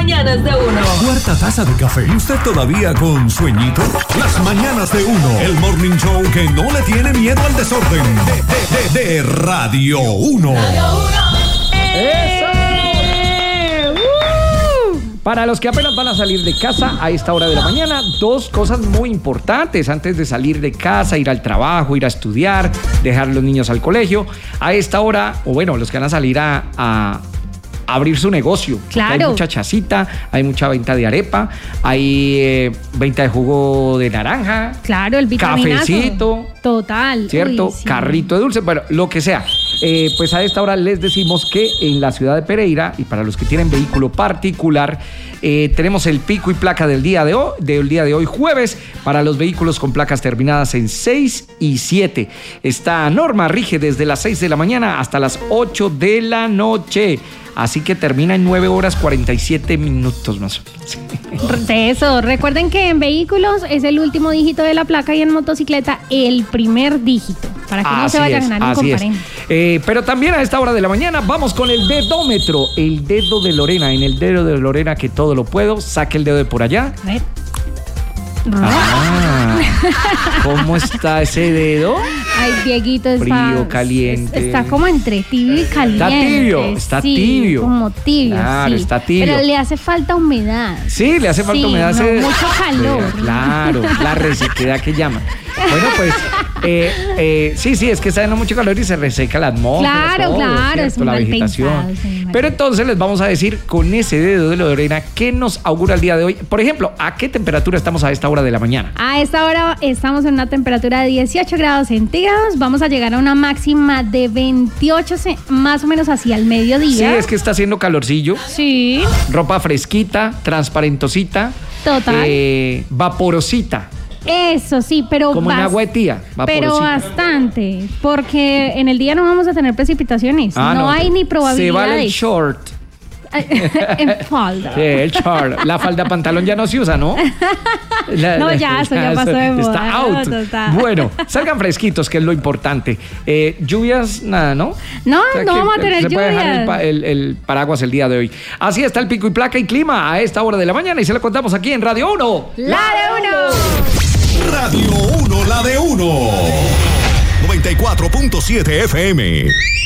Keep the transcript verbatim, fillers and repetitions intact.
mañanas de uno. Cuarta taza de café y usted todavía con sueñito. Las mañanas de uno. El morning show que no le tiene miedo al desorden. De, de, de, de Radio uno. Radio uno. ¡Eso! Para los que apenas van a salir de casa a esta hora de la mañana, dos cosas muy importantes antes de salir de casa, ir al trabajo, ir a estudiar, dejar los niños al colegio. A esta hora, o bueno, los que van a salir a, a abrir su negocio. Claro. Hay mucha chacita, hay mucha venta de arepa, hay eh, venta de jugo de naranja. Claro, el vitaminazo. Cafecito. Total. ¿Cierto? Uy, sí. Carrito de dulce, bueno, lo que sea. Eh, pues a esta hora les decimos que en la ciudad de Pereira, y para los que tienen vehículo particular, eh, tenemos el pico y placa del día de hoy, del día de hoy jueves, para los vehículos con placas terminadas en seis y siete. Esta norma rige desde las seis de la mañana hasta las ocho de la noche. Así que termina en nueve horas cuarenta y siete minutos más o menos. De eso, recuerden que en vehículos es el último dígito de la placa y en motocicleta el primer dígito, para que no Así se vayan es, a ganar así es. incomparente. Eh, pero también a esta hora de la mañana vamos con el dedómetro, el dedo de Lorena. En el dedo de Lorena que todo lo puedo, saque el dedo de por allá. A ver. Ah, ¿cómo está ese dedo? Ay, Dieguito está... Frío, caliente. Está como entre tibio y caliente. Está tibio, está sí, tibio. como tibio, Claro, sí. está tibio. Pero le hace falta humedad. Sí, le hace falta Sí, humedad. no, ese- mucho calor. Claro, la resequedad que llama. Bueno, pues, eh, eh, sí, sí, es que está dando mucho calor y se reseca la atmósfera. Claro, todo, claro, ¿cierto? es muy la mal vegetación. pensado, sí, mal Pero entonces les vamos a decir con ese dedo de Lorena qué nos augura el día de hoy. Por ejemplo, ¿a qué temperatura estamos a esta hora de la mañana? A esta hora estamos en una temperatura de dieciocho grados centígrados. Vamos a llegar a una máxima de veintiocho, ce- más o menos hacia el Sí, mediodía. es que está haciendo calorcillo. Sí, Ropa fresquita, transparentosita. total. eh, vaporosita. Eso sí, pero Como en bas- agua de tía. Pero Vaporosita. bastante, porque en el día no vamos a tener precipitaciones. Ah, no, hay ni probabilidades. Se vale el short. En falda. Sí, el short. La falda pantalón ya no se usa, ¿no? La- No, ya, eso ya pasó de moda. Está out. No, total. Bueno, salgan fresquitos, que es lo importante. Eh, lluvias, nada, ¿no? No, O sea no que vamos a tener se puede dejar lluvias. el, pa- el- el paraguas el día de hoy. Así está el pico y placa y clima a esta hora de la mañana y se lo contamos aquí en Radio uno. La de uno. Radio uno, la de uno. noventa y cuatro punto siete F M.